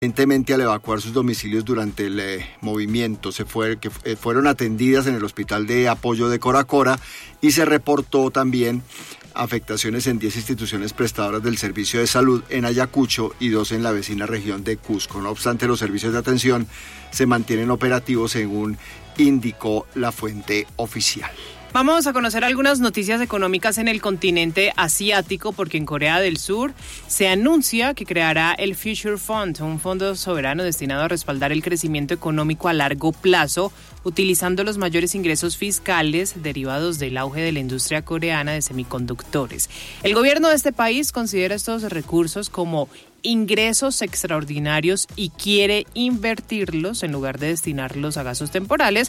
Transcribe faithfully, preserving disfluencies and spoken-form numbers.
Evidentemente, al evacuar sus domicilios durante el eh, movimiento, se fue, que eh, fueron atendidas en el hospital de apoyo de Coracora y se reportó también afectaciones en diez instituciones prestadoras del servicio de salud en Ayacucho y dos en la vecina región de Cusco. No obstante, los servicios de atención se mantienen operativos según indicó la fuente oficial. Vamos a conocer algunas noticias económicas en el continente asiático, porque en Corea del Sur se anuncia que creará el Future Fund, un fondo soberano destinado a respaldar el crecimiento económico a largo plazo, utilizando los mayores ingresos fiscales derivados del auge de la industria coreana de semiconductores. El gobierno de este país considera estos recursos como ingresos extraordinarios y quiere invertirlos en lugar de destinarlos a gastos temporales,